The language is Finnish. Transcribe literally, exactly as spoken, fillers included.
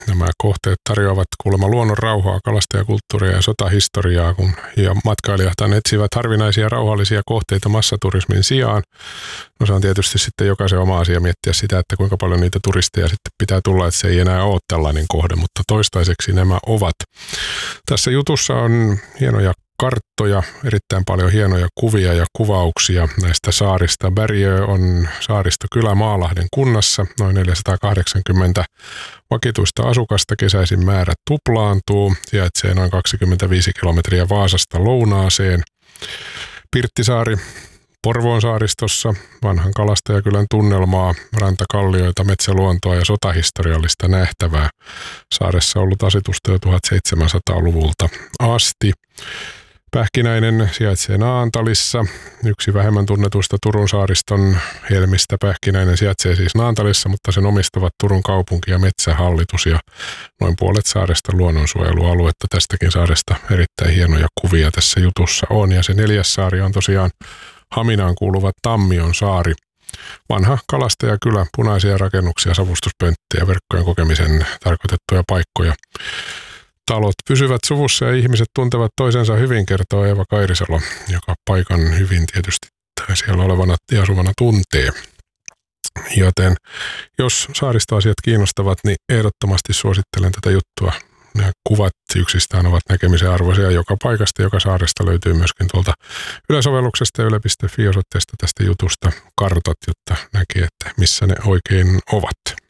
Nämä kohteet tarjoavat kuulemma luonnon rauhaa, kalastajakulttuuria ja sotahistoriaa, kun ja matkailijat etsivät harvinaisia rauhallisia kohteita massaturismin sijaan. No se on tietysti sitten jokaisen oma asia miettiä sitä, että kuinka paljon niitä turisteja sitten pitää tulla, että se ei enää ole tällainen kohde, mutta toistaiseksi nämä ovat. Tässä jutussa on hienoja karttoja, erittäin paljon hienoja kuvia ja kuvauksia näistä saarista. Bergö on saaristokylä Maalahden kunnassa, noin neljäsataakahdeksankymmentä vakituista asukasta, kesäisin määrä tuplaantuu, sijaitsee noin kaksikymmentäviisi kilometriä Vaasasta lounaaseen. Pirttisaari Porvoon saaristossa, vanhan kalastajakylän tunnelmaa, rantakallioita, metsäluontoa ja sotahistoriallista nähtävää. Saaressa on ollut asutusta jo tuhatseitsemänsataaluvulta asti. Pähkinäinen sijaitsee Naantalissa. Yksi vähemmän tunnetuista Turun saariston helmistä. Pähkinäinen sijaitsee siis Naantalissa, mutta sen omistavat Turun kaupunki ja metsähallitus ja noin puolet saaresta luonnonsuojelualuetta. Tästäkin saaresta erittäin hienoja kuvia tässä jutussa on. Ja se neljäs saari on tosiaan Haminaan kuuluva Tammion saari. Vanha kalastajakylä, punaisia rakennuksia, savustuspönttiä, verkkojen kokemisen tarkoitettuja paikkoja. Talot pysyvät suvussa ja ihmiset tuntevat toisensa hyvin, kertoo Eeva Kairisalo, joka paikan hyvin tietysti siellä olevana ja asuvana tuntee. Joten jos saaristoasiat kiinnostavat, niin ehdottomasti suosittelen tätä juttua. Nämä kuvat yksistään ovat näkemisen arvoisia joka paikasta, joka saaresta löytyy myöskin tuolta Yle-sovelluksesta ja yle piste fi osoitteesta tästä jutusta kartat, jotta näkee, että missä ne oikein ovat.